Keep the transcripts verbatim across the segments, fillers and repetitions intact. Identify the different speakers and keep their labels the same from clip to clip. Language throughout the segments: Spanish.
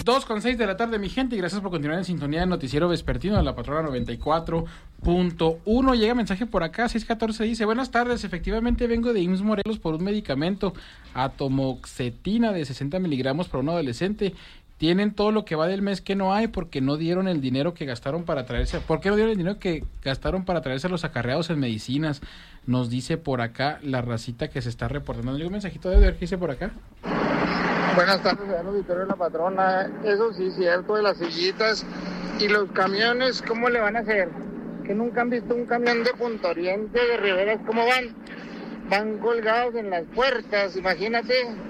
Speaker 1: dos con seis de la tarde, mi gente, y gracias por continuar en sintonía del noticiero vespertino de la Patrona noventa y cuatro punto uno. Llega mensaje por acá, seis catorce, dice: buenas tardes, efectivamente vengo de I M S S Morelos por un medicamento, atomoxetina de sesenta miligramos para un adolescente. Tienen todo lo que va del mes que no hay porque no dieron el dinero que gastaron para traerse. ¿Por qué no dieron el dinero que gastaron para traerse los acarreados en medicinas? Nos dice por acá la racita que se está reportando. ¿Llegó un mensajito de ver qué dice por acá?
Speaker 2: Buenas tardes, al auditorio de la Patrona. Eso sí es cierto de las sillitas. ¿Y los camiones cómo le van a hacer? Que nunca han visto un camión de Punta Oriente, de Riberas, ¿cómo van? Van colgados en las puertas, imagínate.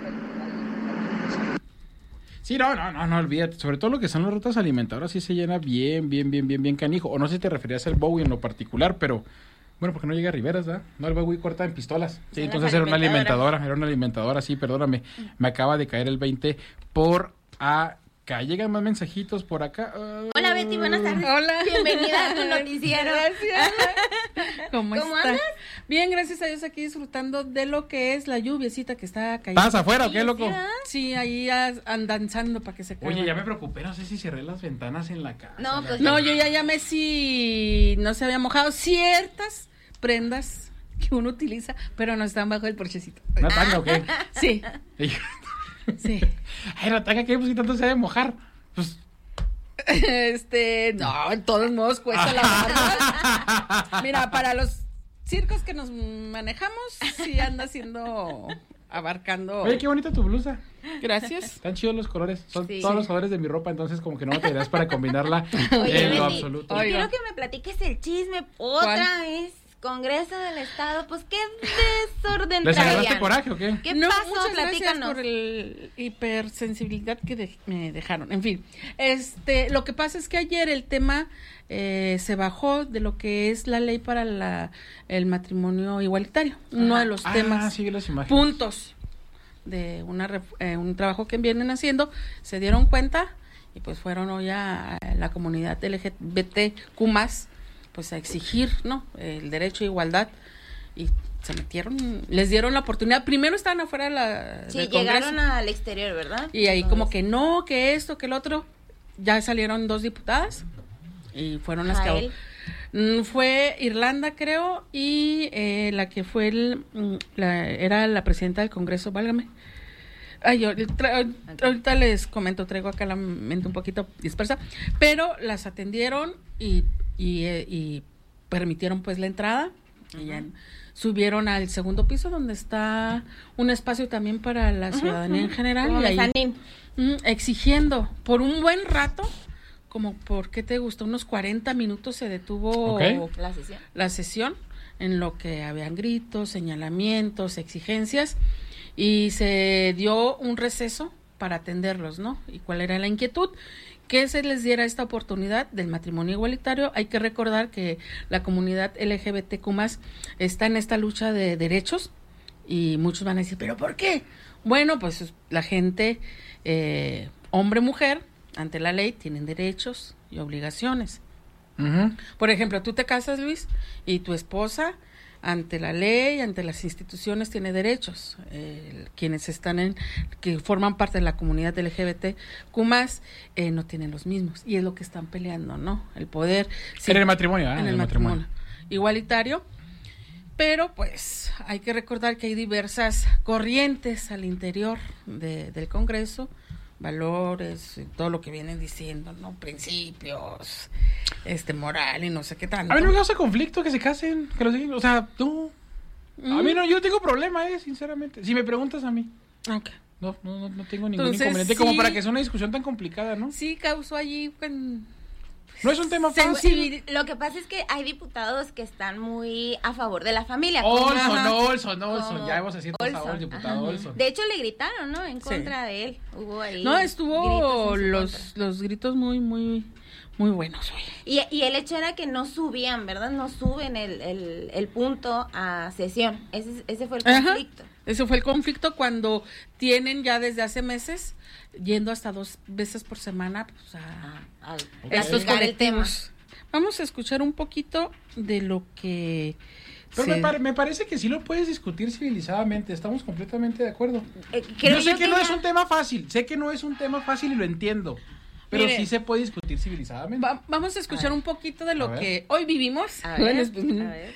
Speaker 1: Sí, no, no, no, no, olvídate. Sobre todo lo que son las rutas alimentadoras sí se llena bien, bien, bien, bien, bien canijo. O no sé si te referías al Bowie en lo particular, pero... Bueno, porque no llega a Riveras, ¿verdad? No, el Bowie corta en pistolas. Sí, entonces era una alimentadora, era una alimentadora, sí, perdóname. Me acaba de caer el veinte por acá. Llegan más mensajitos por acá. Uh...
Speaker 3: Hola, Betty, buenas tardes.
Speaker 4: Hola.
Speaker 3: Bienvenida a tu noticiero.
Speaker 4: Gracias.
Speaker 3: ¿Cómo
Speaker 4: ¿Cómo, está?
Speaker 3: andas?
Speaker 4: Bien, gracias a Dios, aquí disfrutando de lo que es la lluviecita que está cayendo.
Speaker 1: ¿Estás afuera o qué, loco?
Speaker 4: Sí, ahí andan danzando para que se caiga.
Speaker 1: Oye, ya me preocupé, no sé si cerré las ventanas en la casa.
Speaker 3: No, pues
Speaker 4: No, yo ya llamé si no se había mojado ciertas prendas que uno utiliza, pero no están bajo el porchecito.
Speaker 1: ¿Una tanga o qué?
Speaker 4: Sí. Sí.
Speaker 1: Ay, la tanga, ¿qué? Pues que tanto se debe mojar. Pues...
Speaker 4: Este, no, en todos modos cuesta la barba. Mira, para los circos que nos manejamos, sí anda siendo, abarcando.
Speaker 1: Oye, qué bonita tu blusa.
Speaker 4: Gracias.
Speaker 1: Están chidos los colores. Son
Speaker 3: Sí.
Speaker 1: todos los colores de mi ropa, entonces como que no te dirás para combinarla
Speaker 3: Oye,
Speaker 1: en lo
Speaker 3: Betty,
Speaker 1: absoluto.
Speaker 3: y
Speaker 4: Oiga.
Speaker 3: quiero que me platiques el chisme otra
Speaker 4: ¿Cuál?
Speaker 3: vez. Congreso del Estado, pues qué desorden
Speaker 1: ¿Les agarraste
Speaker 3: traían.
Speaker 1: coraje o qué?
Speaker 3: ¿Qué
Speaker 4: No,
Speaker 3: pasó?
Speaker 4: muchas gracias
Speaker 3: Platícanos.
Speaker 4: por el hipersensibilidad que de- me dejaron. En fin, este, lo que pasa es que ayer el tema eh, se bajó de lo que es la ley para la, el matrimonio igualitario. Uno de los
Speaker 1: Ah,
Speaker 4: temas,
Speaker 1: sí, vi las imágenes.
Speaker 4: puntos de una ref- eh, un trabajo que vienen haciendo, se dieron cuenta y pues fueron hoy a la comunidad L G B T Q más, pues a exigir, ¿no? El derecho a igualdad, y se metieron, les dieron la oportunidad. Primero estaban afuera de la,
Speaker 3: Sí,
Speaker 4: del Congreso,
Speaker 3: llegaron al exterior, ¿verdad?
Speaker 4: y ahí
Speaker 3: Entonces,
Speaker 4: como que no, que esto, que el otro. Ya salieron dos diputadas y fueron las
Speaker 3: Jael.
Speaker 4: que mm, fue Irlanda, creo, y eh, la que fue el, mm, la, era la presidenta del Congreso, válgame. Ay, yo tra- ahorita les comento, traigo acá la mente un poquito dispersa, pero las atendieron y, y, eh, y permitieron pues la entrada. Y ya subieron al segundo piso donde está un espacio también para la ciudadanía en general,
Speaker 3: Como
Speaker 4: y ahí
Speaker 3: mezanín.
Speaker 4: mm, exigiendo por un buen rato, como por qué te gustó, unos cuarenta minutos se detuvo
Speaker 1: Ok.
Speaker 3: La sesión.
Speaker 4: la sesión, en lo que habían gritos, señalamientos, exigencias, y se dio un receso para atenderlos, ¿no? ¿Y cuál era la inquietud? Que se les diera esta oportunidad del matrimonio igualitario. Hay que recordar que la comunidad L G B T Q más, está en esta lucha de derechos, y muchos van a decir, ¿pero por qué? Bueno, pues la gente, eh, hombre, mujer, ante la ley tienen derechos y obligaciones.
Speaker 1: Ujú.
Speaker 4: Por ejemplo, tú te casas, Luis, y tu esposa, ante la ley, ante las instituciones, tiene derechos. Eh, quienes están en, que forman parte de la comunidad L G B T Q más, eh, no tienen los mismos. Y es lo que están peleando, ¿no? El poder. sí,
Speaker 1: En el matrimonio, ¿ah?
Speaker 4: en el matrimonio igualitario. Pero pues hay que recordar que hay diversas corrientes al interior de, del Congreso, valores, y todo lo que vienen diciendo, ¿no? Principios, este, moral y no sé qué tanto.
Speaker 1: A mí no me causa conflicto que se casen, que los dejen, o sea, no. A mí no, yo no tengo problema, eh, sinceramente. Si me preguntas a mí,
Speaker 4: Ok.
Speaker 1: no, no, no, no tengo ningún
Speaker 4: Entonces,
Speaker 1: inconveniente
Speaker 4: sí.
Speaker 1: como para que sea una discusión tan complicada, ¿no?
Speaker 4: Sí causó allí pues,
Speaker 1: No es un tema fácil.
Speaker 4: sensibil-
Speaker 3: Lo que pasa es que hay diputados que están muy a favor de la familia.
Speaker 1: Olson,
Speaker 3: Ajá.
Speaker 1: Olson, Olson,
Speaker 3: Como
Speaker 1: ya hemos haciendo
Speaker 3: Olson,
Speaker 1: sabor, diputado
Speaker 3: ajá.
Speaker 1: Olson.
Speaker 3: De hecho, le gritaron, ¿no? En
Speaker 4: Sí.
Speaker 3: contra de él. Hubo ahí.
Speaker 4: No,
Speaker 3: gritos
Speaker 4: estuvo
Speaker 3: en su
Speaker 4: los,
Speaker 3: contra.
Speaker 4: los gritos muy, muy, muy buenos. Oye.
Speaker 3: Y, y el hecho era que no subían, ¿verdad? No suben el, el, el punto a sesión. Ese, ese fue el
Speaker 4: Ajá.
Speaker 3: conflicto.
Speaker 4: Ese fue el conflicto cuando tienen ya desde hace meses yendo hasta dos veces por semana pues, a
Speaker 3: A, a
Speaker 4: estos
Speaker 3: platicar el tema.
Speaker 4: colectivos. Vamos a escuchar un poquito de lo que
Speaker 1: Pero
Speaker 4: Sí.
Speaker 1: me, pare- me parece que sí lo puedes discutir civilizadamente, estamos completamente de acuerdo.
Speaker 3: Eh, creo
Speaker 1: yo sé
Speaker 3: yo
Speaker 1: que, no
Speaker 3: ya-
Speaker 1: es un tema fácil, sé que no es un tema fácil y lo entiendo, pero
Speaker 4: Mire,
Speaker 1: sí se puede discutir civilizadamente.
Speaker 4: Va- vamos a escuchar
Speaker 3: A ver.
Speaker 4: un poquito de
Speaker 1: A
Speaker 4: lo
Speaker 1: ver.
Speaker 4: que hoy vivimos.
Speaker 3: A
Speaker 4: Bueno,
Speaker 3: ver,
Speaker 4: es- pues,
Speaker 3: a ver.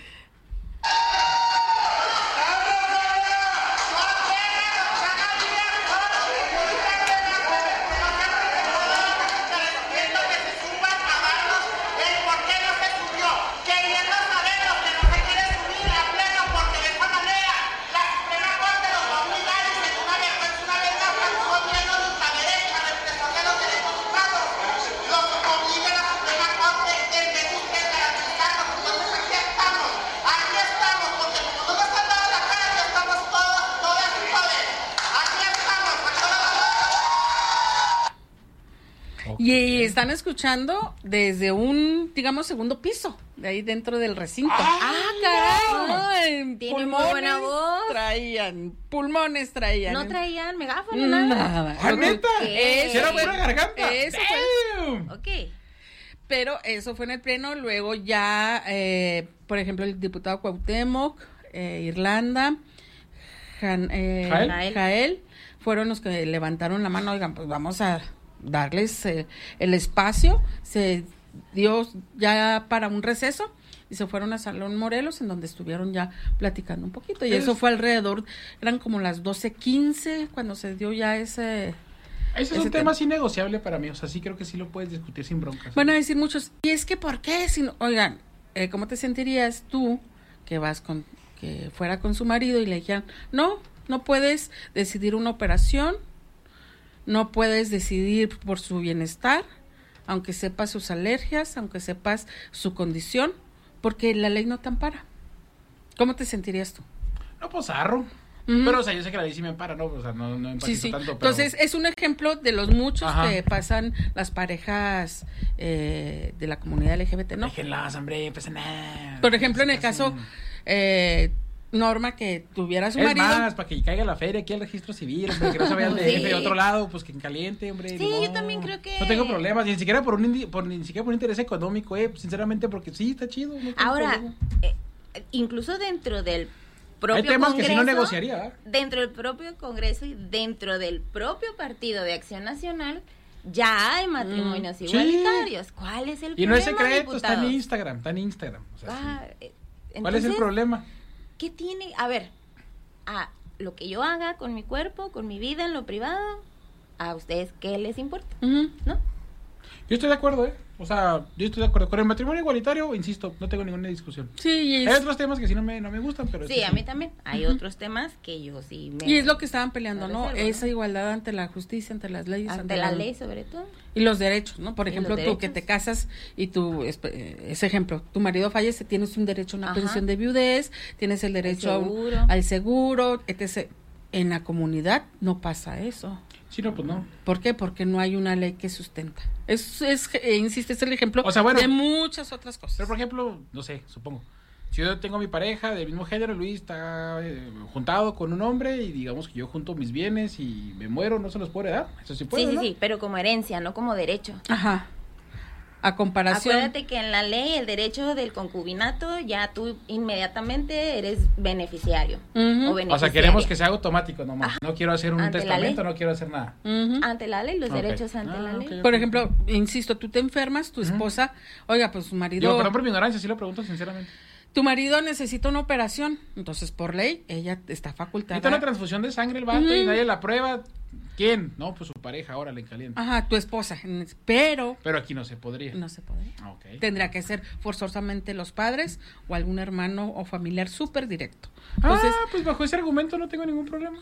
Speaker 4: Y están escuchando desde un, digamos, segundo piso, de ahí dentro del recinto.
Speaker 3: ¡Ah, caray!
Speaker 4: Ay,
Speaker 3: Tiene muy buena voz.
Speaker 4: Traían, pulmones traían.
Speaker 3: No traían megáfono, nada.
Speaker 4: nada.
Speaker 1: ¡Ah, neta!
Speaker 3: ¿Qué?
Speaker 4: Eso
Speaker 1: ¿Era
Speaker 4: fue-
Speaker 1: pura garganta?
Speaker 4: Eso fue-
Speaker 1: Damn.
Speaker 3: Ok.
Speaker 4: Pero eso fue en el pleno, luego ya, eh, por ejemplo, el diputado Cuauhtémoc, eh, Irlanda, Jan- eh,
Speaker 1: ¿Jael?
Speaker 4: Jael, fueron los que levantaron la mano, oigan, pues vamos a darles eh, el espacio, se dio ya para un receso y se fueron a Salón Morelos, en donde estuvieron ya platicando un poquito, y
Speaker 1: Es-
Speaker 4: eso fue alrededor, eran como las doce quince cuando se dio ya ese...
Speaker 1: Ese es
Speaker 4: ese
Speaker 1: un
Speaker 4: tema.
Speaker 1: tema así negociable para mí, o sea, sí creo que sí lo puedes discutir sin broncas.
Speaker 4: Van a decir muchos, y es que ¿por qué? Si no- oigan, eh, ¿cómo te sentirías tú que vas con, que fuera con su marido y le dijeran, no, no puedes decidir una operación, no puedes decidir por su bienestar, aunque sepas sus alergias, aunque sepas su condición, porque la ley no te ampara? ¿Cómo te sentirías tú?
Speaker 1: No, pues arro.
Speaker 4: Ujú.
Speaker 1: Pero, o sea, yo sé que la ley sí me ampara, ¿no? O sea, no, no
Speaker 4: Sí,
Speaker 1: empatizo
Speaker 4: sí.
Speaker 1: tanto, pero...
Speaker 4: Entonces, es un ejemplo de los muchos
Speaker 1: Ajá.
Speaker 4: que pasan las parejas eh, de la comunidad L G B T, ¿no?
Speaker 1: Déjenlas, hombre, pues nada.
Speaker 4: Por ejemplo, en el caso, eh, Norma, que tuviera su
Speaker 1: Es
Speaker 4: marido.
Speaker 1: más, para que caiga la feria aquí al registro civil, hombre, que no se vaya al D F
Speaker 3: Sí.
Speaker 1: de otro lado, pues que en caliente, hombre.
Speaker 3: Sí,
Speaker 1: no.
Speaker 3: yo también creo que-
Speaker 1: No tengo problemas, ni siquiera por un, indi- por, ni siquiera por un interés económico, eh, pues, sinceramente, porque sí, está chido. no tengo
Speaker 3: Ahora,
Speaker 1: problema.
Speaker 3: eh, incluso dentro del propio
Speaker 1: Hay temas que sí no
Speaker 3: Congreso,
Speaker 1: negociaría, ¿verdad?
Speaker 3: dentro del propio Congreso y dentro del propio Partido de Acción Nacional, ya hay matrimonios
Speaker 1: Mm, sí.
Speaker 3: igualitarios. ¿Cuál es el
Speaker 1: Y
Speaker 3: problema,
Speaker 1: no es secreto, está en
Speaker 3: diputados?
Speaker 1: Instagram, está en Instagram. O sea,
Speaker 3: Ah,
Speaker 1: sí.
Speaker 3: eh,
Speaker 1: ¿Cuál es el
Speaker 3: entonces,
Speaker 1: problema?
Speaker 3: ¿Qué tiene? A ver, a lo que yo haga con mi cuerpo, con mi vida en lo privado, ¿a ustedes qué les importa?
Speaker 4: Ujú.
Speaker 3: ¿No?
Speaker 1: Yo estoy de acuerdo, ¿eh? O sea, yo estoy de acuerdo. Con el matrimonio igualitario, insisto, no tengo ninguna discusión.
Speaker 4: Sí, y
Speaker 1: Hay
Speaker 4: es,
Speaker 1: otros temas que sí no me, no me gustan, pero...
Speaker 3: Sí,
Speaker 1: estos
Speaker 3: a mí también. Hay
Speaker 4: Ujú.
Speaker 3: otros temas que yo sí me...
Speaker 4: y es lo que estaban peleando,
Speaker 3: me
Speaker 4: ¿no?
Speaker 3: reservo, ¿no?
Speaker 4: Esa igualdad ante la justicia, ante las leyes.
Speaker 3: Ante la ley, sobre todo.
Speaker 4: Y los derechos, ¿no? Por
Speaker 3: Y
Speaker 4: ejemplo,
Speaker 3: los
Speaker 4: tú que
Speaker 3: derechos.
Speaker 4: te casas y tú, espe- eh, ese ejemplo, tu marido fallece, tienes un derecho a una
Speaker 3: Ajá.
Speaker 4: pensión de viudez, tienes el derecho a un-
Speaker 3: seguro.
Speaker 4: al seguro, etcétera. En la comunidad no pasa eso.
Speaker 1: Sí, no, pues no.
Speaker 4: ¿Por qué? Porque no hay una ley que sustenta. Es, es eh, insisto, es el ejemplo
Speaker 1: O sea, bueno,
Speaker 4: de muchas otras cosas.
Speaker 1: Pero, por ejemplo, no sé, supongo. Si yo tengo a mi pareja del mismo género, Luis está eh, juntado con un hombre y digamos que yo junto mis bienes y me muero, no se los puedo heredar. Eso sí puedo,
Speaker 3: Sí, sí,
Speaker 1: ¿no?
Speaker 3: sí, pero como herencia, no como derecho.
Speaker 4: Ajá. A comparación.
Speaker 3: Acuérdate que en la ley el derecho del concubinato ya tú inmediatamente eres beneficiario
Speaker 4: Ujú.
Speaker 3: o
Speaker 1: O sea,
Speaker 3: beneficiaria.
Speaker 1: queremos que sea automático nomás. No quiero hacer un
Speaker 3: Ante la
Speaker 1: testamento,
Speaker 3: ley.
Speaker 1: no quiero hacer nada.
Speaker 4: Ujú.
Speaker 3: ante la ley, los
Speaker 1: Ok.
Speaker 3: derechos ante
Speaker 1: Ah,
Speaker 3: la ley.
Speaker 1: ok.
Speaker 4: Por ejemplo, insisto, tú te enfermas, tu esposa, oiga, pues su marido,
Speaker 1: Digo, perdón por mi ignorancia, sí lo pregunto sinceramente.
Speaker 4: tu marido necesita una operación, entonces por ley ella está facultada.
Speaker 1: Necesita una transfusión de sangre el vato y
Speaker 4: Ujú.
Speaker 1: nadie la prueba. ¿Quién? No, pues su pareja, ahora le calienta.
Speaker 4: Ajá, tu esposa, en- pero
Speaker 1: Pero aquí no se podría.
Speaker 4: no se puede.
Speaker 1: Ah, ok.
Speaker 4: Tendría que ser forzosamente los padres o algún hermano o familiar súper directo. Entonces,
Speaker 1: ah, pues bajo ese argumento no tengo ningún problema.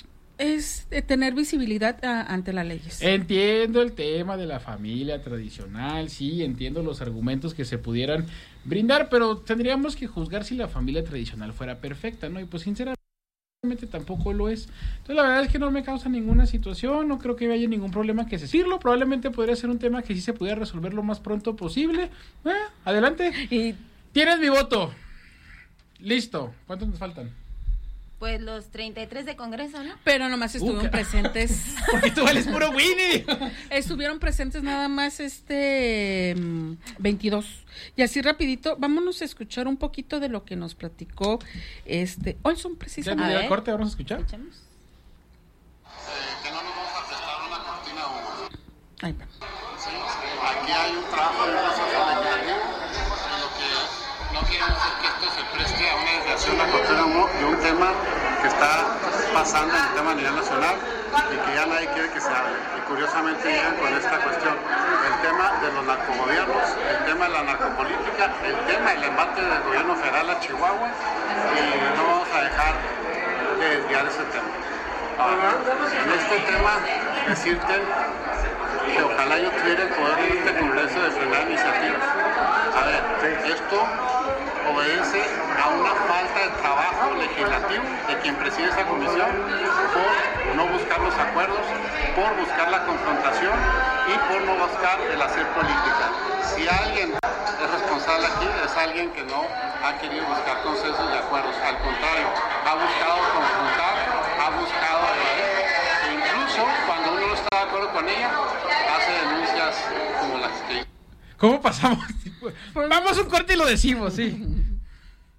Speaker 4: es eh, tener visibilidad a- ante las leyes.
Speaker 1: Entiendo el tema de la familia tradicional, sí, entiendo los argumentos que se pudieran brindar, pero tendríamos que juzgar si la familia tradicional fuera perfecta, ¿no? Y pues sinceramente tampoco lo es. Entonces la verdad es que no me causa ninguna situación, no creo que haya ningún problema que decirlo, probablemente podría ser un tema que sí se pudiera resolver lo más pronto posible. Eh, adelante.
Speaker 4: Y
Speaker 1: Tienes mi voto. Listo. ¿Cuántos nos faltan?
Speaker 3: Pues los treinta y tres de Congreso, ¿no?
Speaker 4: Pero nomás estuvieron
Speaker 1: Uh,
Speaker 4: presentes.
Speaker 1: Porque tú vales puro Winnie.
Speaker 4: Estuvieron presentes nada más este mm, veintidós. Y así rapidito, vámonos a escuchar un poquito de lo que nos platicó este Olson,
Speaker 1: Ya
Speaker 4: precisamente.
Speaker 1: me
Speaker 3: A
Speaker 1: dio el
Speaker 3: ver.
Speaker 1: corte, vamos a escuchar.
Speaker 3: Escuchamos.
Speaker 5: Eh, que no nos vamos a prestar una cortina de humo.
Speaker 4: Ay, va.
Speaker 5: ¿Sí? Aquí hay un trabajo de un proceso legislativo y lo que no queremos es que esto se preste a una desviación, una cortina de humo de un tema que está pasando en el tema a nivel nacional y que ya nadie quiere que se hable. Y curiosamente llegan con esta cuestión, el tema de los narcogobiernos, el tema de la narcopolítica, el tema del embate del gobierno federal a Chihuahua, y no vamos a dejar de desviar ese tema. Ahora, en este tema, decirte que ojalá yo tuviera el poder en este Congreso de frenar iniciativas. A ver, esto obedece a una falta de trabajo legislativo de quien preside esa comisión por no buscar los acuerdos, por buscar la confrontación y por no buscar el hacer política. Si alguien es responsable aquí, es alguien que no ha querido buscar consensos y acuerdos. Al contrario, ha buscado confrontar, ha buscado evadir, e incluso cuando uno no está de acuerdo con ella, hace denuncias como las que...
Speaker 1: ¿Cómo pasamos?
Speaker 4: Pues-
Speaker 1: Vamos a un corte y lo decimos, sí.